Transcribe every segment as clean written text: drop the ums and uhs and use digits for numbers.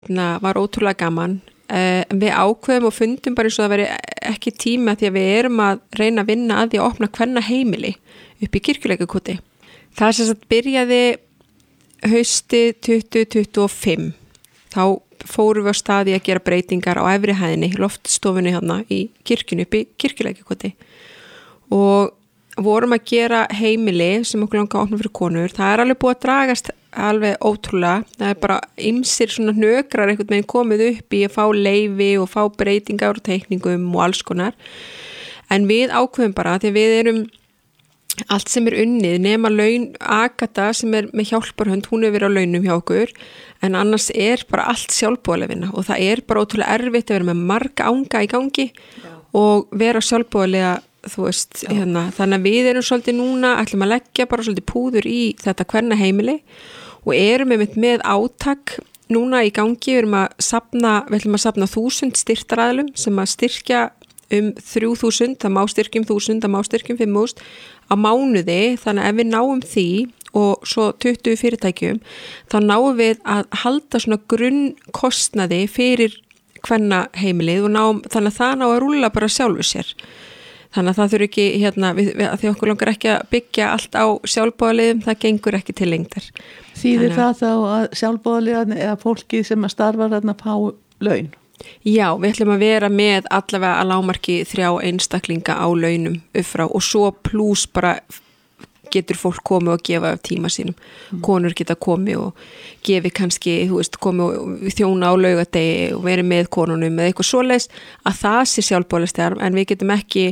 var ótrúlega gaman. En við ákveðum og fundum bara eins og það veri ekki tíma því að við erum að reyna að vinna að því að opna kvennaheimili upp í Kirkjulækjarkoti. Það sem sagt byrjaði hausti 2025. Þá fórum við á staði að gera breytingar á efri hæðinni, loftstofunni hérna í kirkjunni upp í Kirkjulækjarkoti. Og vorum að gera heimili sem okkur langar að opna fyrir konur. Það er alveg búið að dragast alveg ótrúlega. Það er bara ýmsir svona hnökrar einhvern veginn komið upp í að fá leyfi og fá breytingar og teikningum og alls konar. En við ákveðum bara því að við erum allt sem unnið nema laun Agata sem með hjálparhönd, hún hefur verið á launum hjá okkur, en annars bara allt sjálfboðaliða vinna og það bara ótrúlega erfitt að vera með marga anga í gangi og vera sjálfboðaliða, þú veist, hérna. Þannig að við erum svolítið núna, ætlum að leggja bara svolítið púður í þetta kvennaheimili og erum með átak núna í gangi, við ætlum að safna 1000 styrktaraðilum sem að styrkja 3000, það má styrkjum 1000, það má styrkjum 5000 á mánuði, þannig að ef við náum því og svo 20 fyrirtækjum, þá náum við að halda svona grunnkostnaði fyrir kvennaheimilið og þannig að það ná að rúlla bara sjálfu sér. Þannig að það þurfi ekki, að því okkur langar ekki að byggja allt á sjálfboðaliðum, það gengur ekki til lengdar. Þýðir það þá að sjálfboðaliðan eða fólki sem að starfa þarna fá laun? Já, við ætlum að vera með allavega að lágmarki 3 einstaklinga á launum uppfrá og svo pluss bara getur fólk komið og gefa af tíma sínum. Konur geta komið og gefið kannski, þú veist, komið og þjóna á laugadegi og verið með konunum eða eitthvað svoleiðis að það sé sjálfboðaliðar, en við getum ekki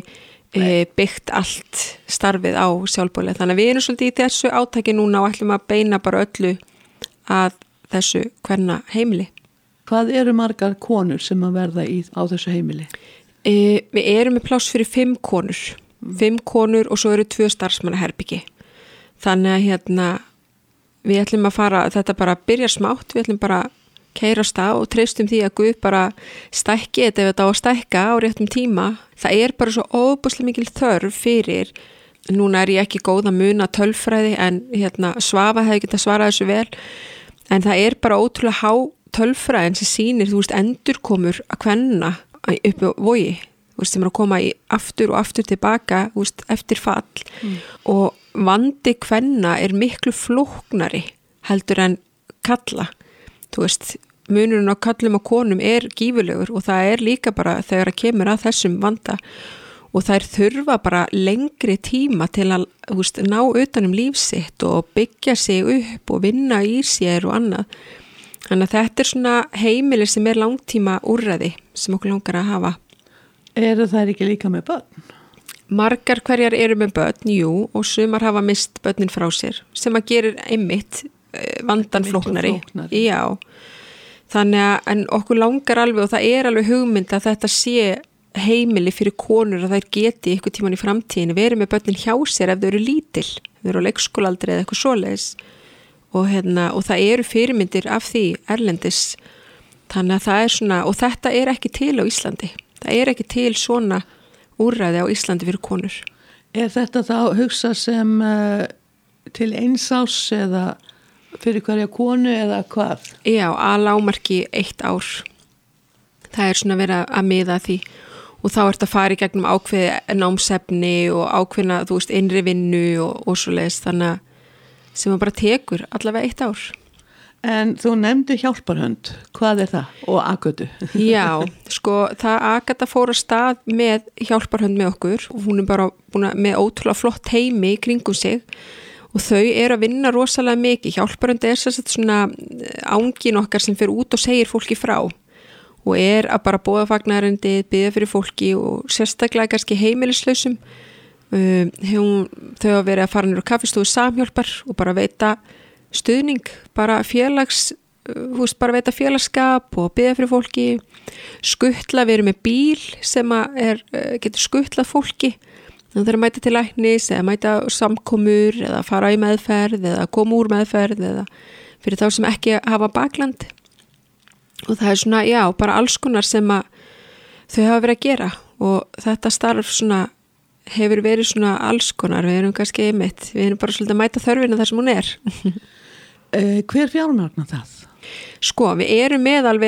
byggt allt starfið á sjálfboðaliða. Þannig að við erum svolítið í þessu átaki núna og ætlum að beina bara öllu að þessu kvennaheimili. Hvað eru margar konur sem að verða á þessu heimili? Við erum með pláss fyrir 5 konur. 5 konur og svo eru 2 starfsmannaherbyggi. Þannig að við ætlum að fara, þetta bara byrja smátt, við ætlum bara keyra af stað og treystum því að Guð bara stækki þetta ef þetta á að stækka á réttum tíma. Það bara svo óbúslega mikil þörf fyrir, núna ég ekki góð að muna tölfræði en Svafa hefði getað svarað þessu vel, en það bara ótrúlega há tölfræðin sem sýnir, þú veist, endurkomur að kvenna upp á Vogi, þú veist, sem að koma aftur og aftur tilbaka, þú veist, eftir fall og vandi kvenna miklu flóknari heldur en kalla, þú veist, munurinn á kallum og konum gífurlegur og það líka bara þegar að kemur að þessum vanda og þær þurfa bara lengri tíma til að, þú veist, ná utanum líf sitt og byggja sig upp og vinna í sér og annað. Þannig að þetta svona heimili sem langtíma úrræði sem okkur langar að hafa. Eru þær ekki líka með börn? Margar hverjar eru með börn, jú, og sumar hafa mist börnin frá sér sem að gerir einmitt vandan flóknari. Já, þannig að en okkur langar alveg og það alveg hugmynd að þetta sé heimili fyrir konur að þær geti eitthvað tíman í framtíðinu verið með börnin hjá sér ef þau eru lítil, þau eru á leikskólaaldri eða eitthvað svoleiðis. Og það eru fyrirmyndir af því erlendis, þannig að það svona, og þetta ekki til á Íslandi, það ekki til svona úrræði á Íslandi fyrir konur. Þetta þá hugsa sem til einsás eða fyrir hverja konu eða hvað? Já, að lágmarki 1 ár, það svona verið að miða því og þá að fara í gegnum ákveði námsefni og ákveðna, þú veist, innri vinnu og svoleiðis, þannig að sem bara tekur allavega 1 ár. En þú nefndu hjálparhönd, hvað það? Og Agatu? Já, sko, það Agata fór að stað með hjálparhönd með okkur og hún bara búin með ótrúlega flott heimi í kringum sig og þau að vinna rosalega mikið. Hjálparhönd svona ángin okkar sem fer út og segir fólki frá og að bara boða fagnaðarendi, biðja fyrir fólki og sérstaklega kannski heimilislausum. Þau verið að fara niður á kaffistofu Samhjálpar og bara veita stuðning, bara bara veita félagskap og biðja fyrir fólki, skuttla, við erum með bíl sem getur skuttlað fólki þannig að það mæta til læknis eða mæta samkomur eða fara í meðferð eða koma úr meðferð eða fyrir þá sem ekki hafa bakland og það svona, já, bara alls konar sem að þau hafa verið að gera og þetta starf svona hefur verið svona alls konar, við erum kannski einmitt, við erum bara svolítið að mæta þörfina þar sem hún Hver fjármagnar það? Sko, við erum með alveg